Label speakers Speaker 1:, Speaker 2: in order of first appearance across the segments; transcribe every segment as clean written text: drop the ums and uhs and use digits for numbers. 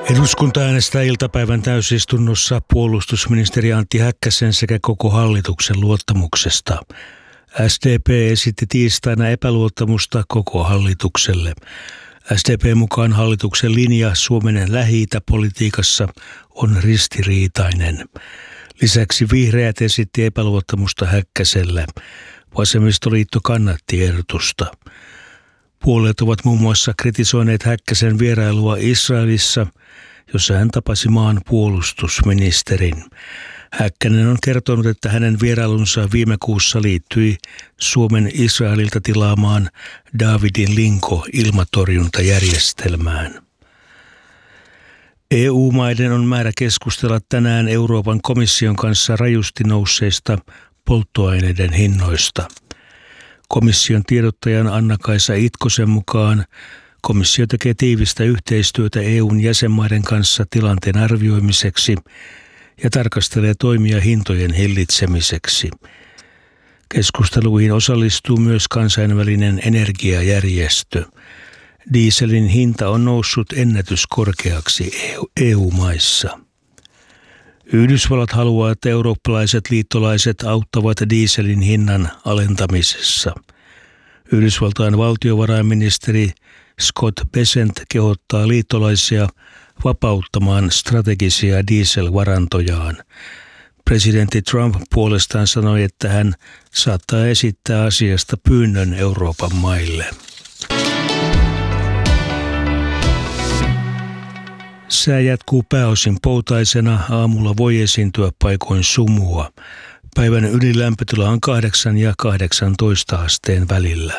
Speaker 1: Eduskunta äänestää iltapäivän täysistunnossa puolustusministeri Antti Häkkäsen sekä koko hallituksen luottamuksesta. SDP esitti tiistaina epäluottamusta koko hallitukselle. SDP mukaan hallituksen linja Suomen Lähi-itä-politiikassa on ristiriitainen. Lisäksi vihreät esitti epäluottamusta Häkkäselle. Vasemmistoliitto kannatti ehdotusta. Puolueet ovat muun muassa kritisoineet Häkkäsen vierailua Israelissa, jossa hän tapasi maan puolustusministerin. Häkkänen on kertonut, että hänen vierailunsa viime kuussa liittyi Suomen Israelilta tilaamaan Davidin Linko-ilmatorjuntajärjestelmään. EU-maiden on määrä keskustella tänään Euroopan komission kanssa rajusti nousseista polttoaineiden hinnoista. Komission tiedottajan Anna-Kaisa Itkosen mukaan komissio tekee tiivistä yhteistyötä EUn jäsenmaiden kanssa tilanteen arvioimiseksi ja tarkastelee toimia hintojen hillitsemiseksi. Keskusteluihin osallistuu myös kansainvälinen energiajärjestö. Dieselin hinta on noussut ennätyskorkeaksi EU-maissa. Yhdysvallat haluaa, että eurooppalaiset liittolaiset auttavat dieselin hinnan alentamisessa. Yhdysvaltain valtiovarainministeri Scott Bessent kehottaa liittolaisia vapauttamaan strategisia dieselvarantojaan. Presidentti Trump puolestaan sanoi, että hän saattaa esittää asiasta pyynnön Euroopan maille. Sää jatkuu pääosin poutaisena. Aamulla voi esiintyä paikoin sumua. Päivän ylilämpötila on 8 ja 18 asteen välillä.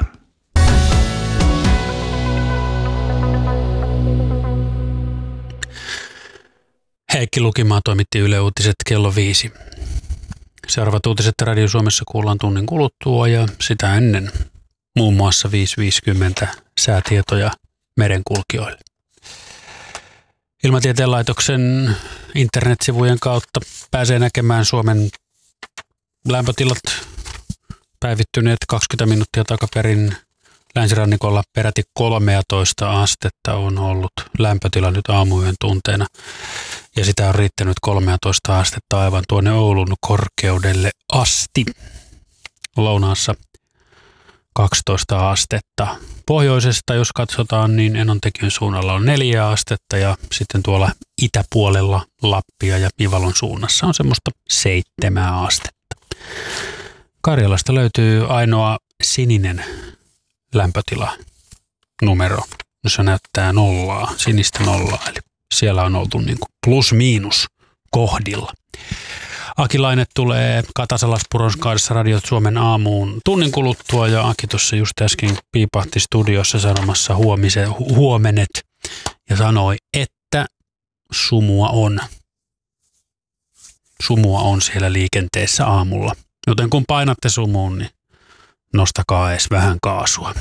Speaker 2: Heikki Lukimaa toimitti Yle Uutiset kello 5. Seuraavat uutiset Radio Suomessa kuullaan tunnin kuluttua ja sitä ennen muun muassa 5.50 säätietoja merenkulkijoille. Ilmatieteen laitoksen internetsivujen kautta pääsee näkemään Suomen lämpötilat päivittyneet 20 minuuttia takaperin. Länsirannikolla peräti 13 astetta on ollut lämpötila nyt aamuyön tunteena. Ja sitä on riittänyt 13 astetta aivan tuonne Oulun korkeudelle asti. Lounaassa 12 astetta. Pohjoisesta, jos katsotaan, niin Enontekiön suunnalla on 4 astetta ja sitten tuolla itäpuolella Lappia ja Ivalon suunnassa on semmoista 7 astetta. Karjalasta löytyy ainoa sininen lämpötilanumero, jossa näyttää nollaa, sinistä nollaa, eli siellä on oltu niin kuin plus-miinus kohdilla. Aki Laine tulee Katasalaspuron kanssa Radiot Suomen aamuun tunnin kuluttua ja Aki tuossa just äsken piipahti studiossa sanomassa huomenet ja sanoi, että sumua on siellä liikenteessä aamulla. Joten kun painatte sumuun, niin nostakaa edes vähän kaasua.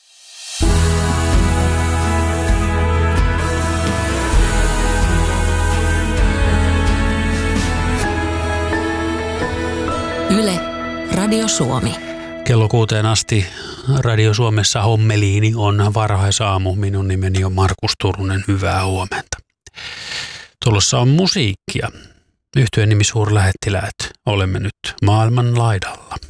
Speaker 3: Yle, Radio Suomi.
Speaker 2: Kello 6 asti Radio Suomessa hommeliini on varhaisaamu. Minun nimeni on Markus Turunen. Hyvää huomenta. Tulossa on musiikkia. Yhtyeen nimi Suurlähettiläät. Olemme nyt maailman laidalla.